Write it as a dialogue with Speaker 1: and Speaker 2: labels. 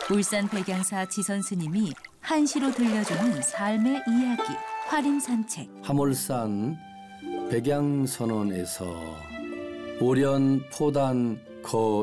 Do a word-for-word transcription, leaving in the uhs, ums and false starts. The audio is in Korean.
Speaker 1: 울산 백양사 지선 스님이 한시로 들려주는 삶의 이야기, 화림산책.
Speaker 2: 하물산 백양선원에서 오련 포단 거